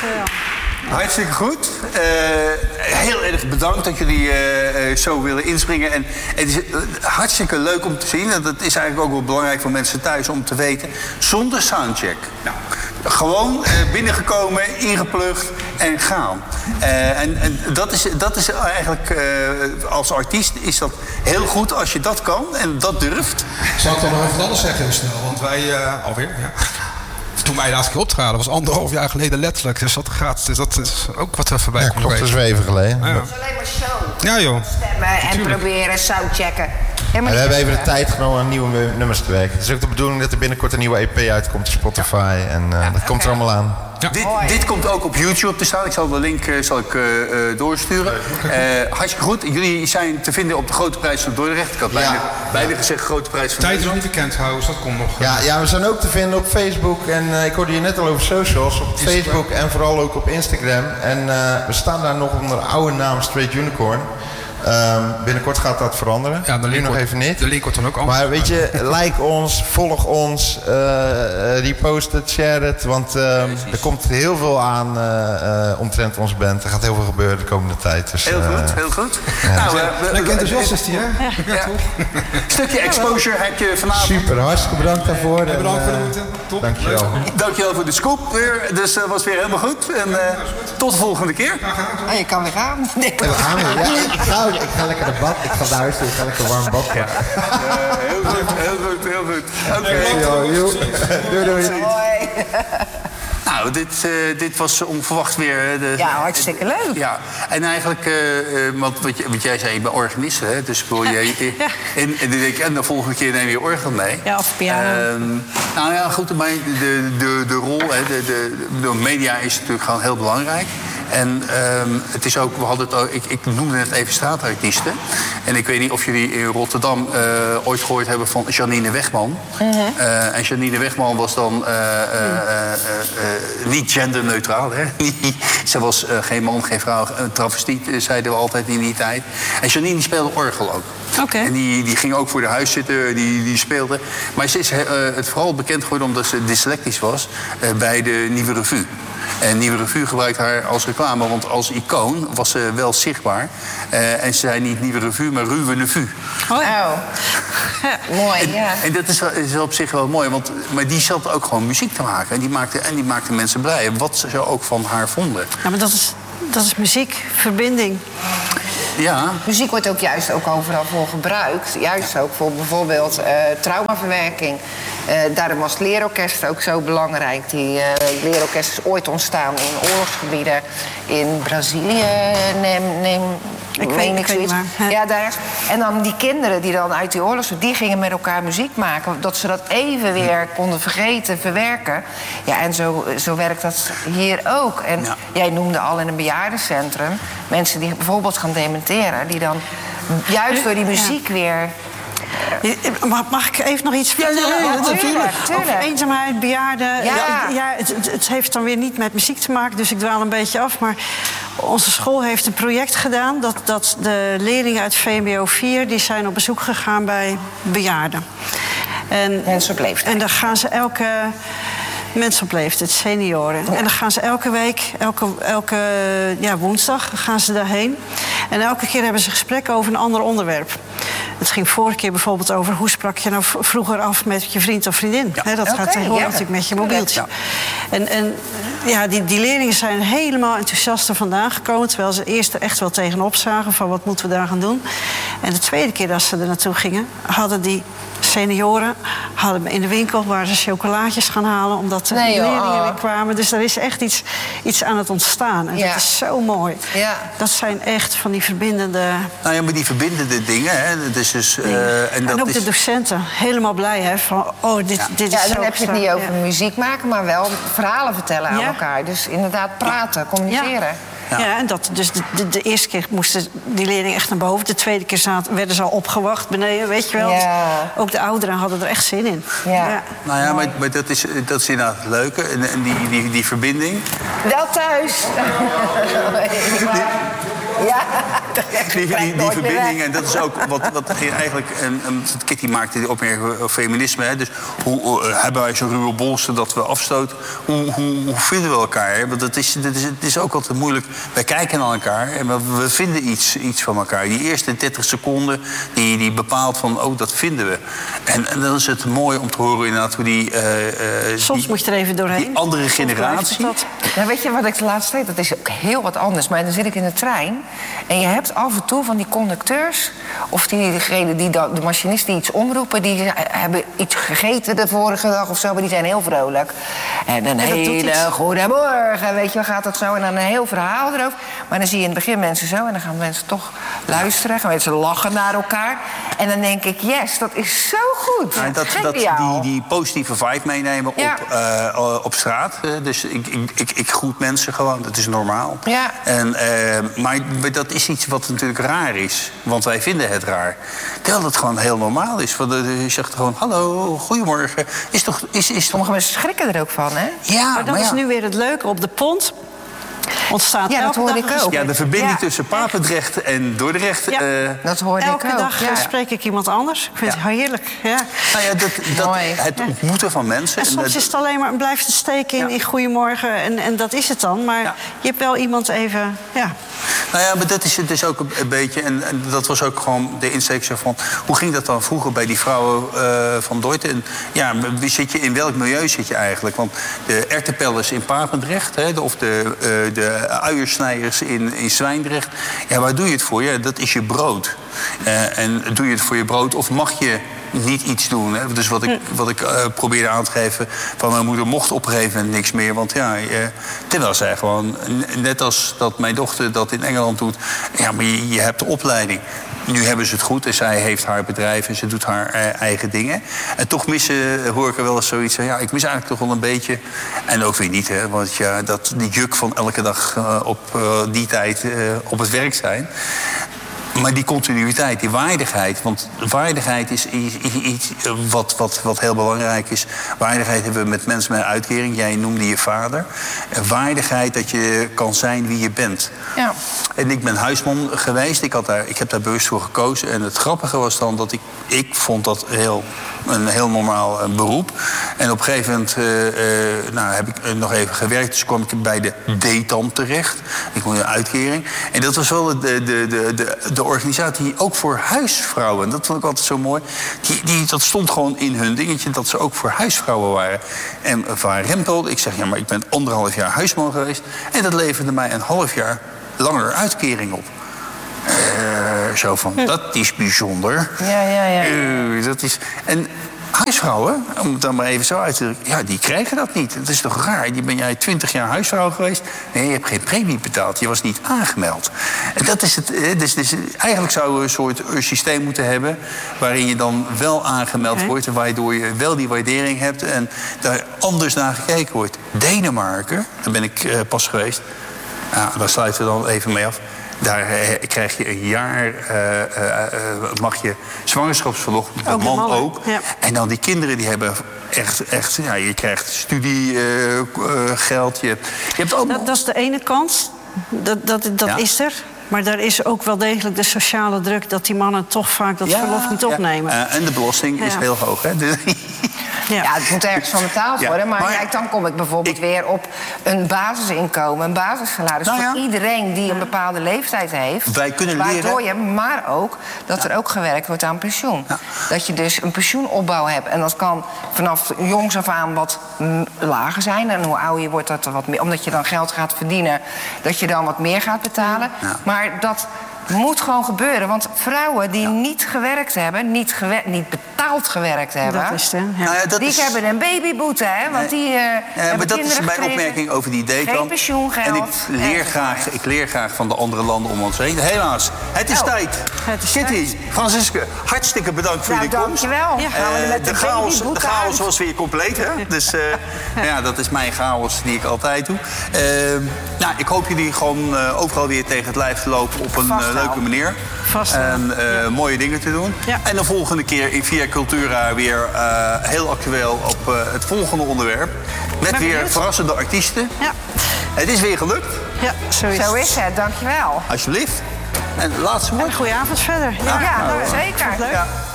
Hartstikke goed. Heel erg bedankt dat jullie zo willen inspringen. En het is hartstikke leuk om te zien. En dat is eigenlijk ook wel belangrijk voor mensen thuis om te weten. Zonder soundcheck. Nou, gewoon binnengekomen, ingeplucht en gaan. En dat is eigenlijk, als artiest is dat heel goed als je dat kan en dat durft. Zou ik dan nog even anders zeggen heel snel? Want wij alweer, ja. Toen wij de laatste keer optraden, was 1,5 jaar geleden letterlijk. Dus dat is ook wat er voorbij komt. Ja, klopt, dat is weer even geleden. Ja. Dat is alleen maar show. Ja, joh. Stemmen en proberen, soundchecken. We hebben even de tijd genomen om nieuwe nummers te werken. Het is ook de bedoeling dat er binnenkort een nieuwe EP uitkomt op Spotify. En dat komt er allemaal aan. Ja. Dit komt ook op YouTube te staan. Ik zal de link doorsturen. Hartstikke goed. Jullie zijn te vinden op de Grote Prijs van Dordrecht. Ik had bijna gezegd Grote Prijs van Tijd is Nederland. niet bekend trouwens, dat komt nog. Ja, we zijn ook te vinden op Facebook. En ik hoorde je net al over socials. Op Facebook en vooral ook op Instagram. En we staan daar nog onder de oude naam Straight Unicorn. Binnenkort gaat dat veranderen. Ja, nu nog even niet. De link wordt dan ook anders. Maar weet je, like ons, volg ons, repost het, share het. Want er komt heel veel aan omtrent onze band. Er gaat heel veel gebeuren de komende tijd. Dus, Heel goed. Ja. Nou, Lekker enthousiast is die, hè? Ja. Stukje exposure heb je vanavond. Super, hartstikke bedankt daarvoor. Bedankt voor de moeite. Top. Dankjewel. Dankjewel voor de scoop weer. Dus dat was weer helemaal goed. En tot de volgende keer. Je kan weer gaan. We gaan weer. Ja, ik ga lekker naar bad. Ik ga naar huis toe. Ik ga lekker warm bad pakken. Heel goed. Oké. Doei. Hoi. Nou, dit was onverwacht weer. Ja, hartstikke leuk. Ja, en eigenlijk, want wat jij zei, je bent organist, hè? Dus wil je. En de volgende keer neem je orgel mee. Ja, of piano. Nou ja, goed, maar de rol, hè, de media is natuurlijk gewoon heel belangrijk. En het is ook, we hadden het ook, ik noemde net even straatartiesten. En ik weet niet of jullie in Rotterdam ooit gehoord hebben van Janine Wegman. En Janine Wegman was dan niet genderneutraal. Hè? Ze was geen man, geen vrouw, een travestiet, zeiden we altijd in die tijd. En Janine die speelde orgel ook. Okay. En die ging ook voor de huis zitten, die speelde. Maar ze is het vooral bekend geworden omdat ze dyslectisch was bij de Nieuwe Revue. En Nieuwe Revue gebruikt haar als reclame, want als icoon was ze wel zichtbaar. En ze zei niet Nieuwe Revue, maar Ruwe Revue. Oh. Mooi, ja. En dat is op zich wel mooi, maar die zat ook gewoon muziek te maken. En die maakte mensen blij, wat ze ook van haar vonden. Ja, maar dat is muziek, verbinding. Ja. Muziek wordt ook juist ook overal voor gebruikt. Juist ook voor bijvoorbeeld traumaverwerking. Daarom was het leerorkest ook zo belangrijk. Die leerorkest is ooit ontstaan in oorlogsgebieden. In Brazilië, Ik weet niet waar. Ja, daar. En dan die kinderen die dan uit die oorlogsgebieden, die gingen met elkaar muziek maken. Dat ze dat even weer konden vergeten, verwerken. Ja, en zo werkt dat hier ook. En jij noemde al in een bejaardencentrum mensen die bijvoorbeeld gaan dementeren. Die dan juist door die muziek weer... Mag ik even nog iets vertellen? Ja, tuurlijk. Over eenzaamheid, bejaarden. Ja. Het heeft dan weer niet met muziek te maken, dus ik dwaal een beetje af. Maar onze school heeft een project gedaan dat de leerlingen uit VMBO 4... die zijn op bezoek gegaan bij bejaarden. Mensen op leeftijd. En dan gaan ze mensen op leeftijd, senioren. Ja. En dan gaan ze elke week, elke woensdag gaan ze daarheen. En elke keer hebben ze gesprekken over een ander onderwerp. Het ging vorige keer bijvoorbeeld over hoe sprak je nou vroeger af met je vriend of vriendin. Ja. Dat gaat tegenwoordig natuurlijk met je mobieltje. Ja. En die leerlingen zijn helemaal enthousiast er vandaan gekomen. Terwijl ze eerst er echt wel tegenop zagen van wat moeten we daar gaan doen. En de tweede keer dat ze er naartoe gingen, hadden die senioren in de winkel waar ze chocolaatjes gaan halen omdat de leerlingen weer kwamen. Dus er is echt iets aan het ontstaan. En dat is zo mooi. Ja. Dat zijn echt van die verbindende... Nou ja, maar die verbindende dingen, hè. Dat is dus, en ook de docenten helemaal blij, hè. Van, dit is ja, zo dan heb je het niet over muziek maken, maar wel verhalen vertellen aan elkaar. Dus inderdaad praten, communiceren. Ja, en dus de eerste keer moesten die leerlingen echt naar boven. De tweede keer werden ze al opgewacht beneden, weet je wel. Ja. Ook de ouderen hadden er echt zin in. Ja. Nou ja, maar dat is inderdaad het leuke. En die verbinding. Wel thuis. Ja. die verbinding. En dat is ook wat eigenlijk... Kitty maakte die opmerking over feminisme. Hè? Dus hoe hebben wij zo'n ruwe bolster dat we afstoten? Hoe vinden we elkaar? Hè? Want het is ook altijd moeilijk. Wij kijken naar elkaar en we vinden iets van elkaar. Die eerste 30 seconden die bepaalt van... oh, dat vinden we. En dan is het mooi om te horen inderdaad hoe die... Soms moet je er even doorheen. Die andere generatie. Nou, weet je wat ik de laatste tijd... dat is ook heel wat anders. Maar dan zit ik in de trein... en je hebt af en toe van die conducteurs... of diegenen die de machinisten die iets omroepen... die hebben iets gegeten de vorige dag of zo... maar die zijn heel vrolijk. En een hele goedemorgen, weet je, gaat dat zo... en dan een heel verhaal erover. Maar dan zie je in het begin mensen zo... en dan gaan mensen toch luisteren... gaan mensen lachen naar elkaar. En dan denk ik, yes, dat is zo goed. Ja, die positieve vibe meenemen op straat. Dus ik groet mensen gewoon, dat is normaal. Ja. Maar dat is iets wat natuurlijk raar is. Want wij vinden het raar. Terwijl het gewoon heel normaal is. Je zegt gewoon, hallo, goedemorgen. Sommige mensen schrikken er ook van, hè? Ja, maar dat is nu weer het leuke. Op de Pont ontstaat dat hoorde ik ook. Ja, de verbinding tussen Papendrecht en Dordrecht. Dat hoorde ik ook. Elke dag spreek ik iemand anders. Ik vind het heerlijk. Ja. Nou ja, het ontmoeten van mensen. En soms is het alleen maar blijft het steken in goedemorgen en dat is het dan. Maar je hebt wel iemand even... Ja. Nou ja, maar dat is het dus ook een beetje... en dat was ook gewoon de insteek van... hoe ging dat dan vroeger bij die vrouwen van Dordt? En ja, in welk milieu zit je eigenlijk? Want de erwtenpellers in Papendrecht... of de uiersnijders in Zwijndrecht... ja, waar doe je het voor? Ja, dat is je brood. En doe je het voor je brood of mag je niet iets doen? Hè? Dus wat ik probeerde aan te geven... van mijn moeder mocht op een gegeven moment niks meer. Want ja, terwijl zij gewoon... net als dat mijn dochter dat in Engeland doet... ja, maar je hebt de opleiding. Nu hebben ze het goed en zij heeft haar bedrijf... en ze doet haar eigen dingen. En toch hoor ik er wel eens zoiets van... ja, ik mis eigenlijk toch wel een beetje... en ook weer niet, hè, want ja, die juk van elke dag op die tijd op het werk zijn... Maar die continuïteit, die waardigheid... want waardigheid is iets wat heel belangrijk is. Waardigheid hebben we met mensen met een uitkering. Jij noemde je vader. Waardigheid dat je kan zijn wie je bent. Ja. En ik ben huisman geweest. Ik heb daar bewust voor gekozen. En het grappige was dan dat ik vond dat een heel normaal beroep. En op een gegeven moment heb ik nog even gewerkt. Dus kwam ik bij de DETAM terecht. Ik moet een uitkering. En dat was wel de organisatie ook voor huisvrouwen. Dat vond ik altijd zo mooi. Dat stond gewoon in hun dingetje dat ze ook voor huisvrouwen waren. En Van Rempel, ik zeg ja, maar ik ben 1,5 jaar huisman geweest. En dat leverde mij een half jaar langer uitkering op. Zo van, dat is bijzonder. Ja. Dat is... En huisvrouwen, om het dan maar even zo uit te drukken... ja, die krijgen dat niet. Dat is toch raar? Ben jij 20 jaar huisvrouw geweest? Nee, je hebt geen premie betaald. Je was niet aangemeld. En dat is het. Dus eigenlijk zouden we een soort systeem moeten hebben... waarin je dan wel aangemeld wordt... en waardoor je wel die waardering hebt... en daar anders naar gekeken wordt. Denemarken, daar ben ik pas geweest... daar sluiten we dan even mee af... Daar krijg je een jaar, mag je zwangerschapsverlof, de man ook. Ja. En dan die kinderen die hebben echt ja, je krijgt studiegeld. Je hebt allemaal... Dat is de ene kant, dat is er. Maar daar is ook wel degelijk de sociale druk... dat die mannen toch vaak dat verlof niet opnemen. En de belasting is heel hoog, hè? Ja, het moet ergens van betaald worden. Maar kijk, dan kom ik bijvoorbeeld weer op een basisinkomen, een basissalaris... voor iedereen die een bepaalde leeftijd heeft. Wij kunnen leren... Maar ook dat er ook gewerkt wordt aan pensioen. Ja. Dat je dus een pensioenopbouw hebt. En dat kan vanaf jongs af aan wat lager zijn. En hoe ouder je wordt, dat er wat meer... omdat je dan geld gaat verdienen, dat je dan wat meer gaat betalen. Ja. Maar dat moet gewoon gebeuren. Want vrouwen die niet gewerkt hebben, niet betaald gewerkt hebben... Dat is het, die hebben een babyboete, hè? Want die maar dat is mijn opmerking over die DETAM. Geen pensioengeld. En ik leer graag van de andere landen om ons heen. Helaas, het is tijd. Kitty, Franziske, hartstikke bedankt voor jullie komst. Dankjewel. De chaos was weer compleet, hè? Dus dat is mijn chaos die ik altijd doe. Ik hoop jullie gewoon overal weer tegen het lijf te lopen op een leuke manier. Vast. En mooie dingen te doen. Ja. En de volgende keer in Via Cultura weer heel actueel op het volgende onderwerp. Met weer verrassende artiesten. Ja. Het is weer gelukt. Ja, zo is het. Dankjewel. Alsjeblieft. En laatste woord? Goeie avond verder. Ja, zeker. Leuk. Ja.